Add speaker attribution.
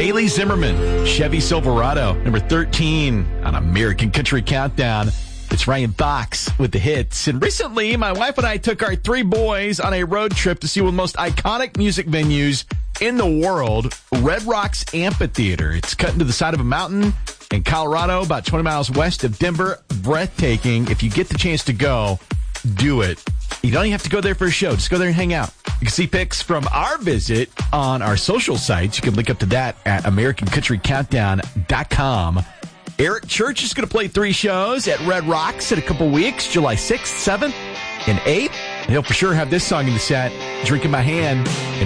Speaker 1: Bailey Zimmerman, Chevy Silverado, number 13 on American Country Countdown. It's Ryan Fox with the hits. And recently, my wife and I took our 3 boys on a road trip to see one of the most iconic music venues in the world, Red Rocks Amphitheater. It's cut into the side of a mountain in Colorado, about 20 miles west of Denver. Breathtaking. If you get the chance to go, do it. You don't even have to go there for a show. Just go there and hang out. You can see pics from our visit on our social sites. You can link up to that at AmericanCountryCountdown.com. Eric Church is going to play 3 shows at Red Rocks in a couple weeks, July 6th, 7th, and 8th. And he'll for sure have this song in the set, Drink in My Hand.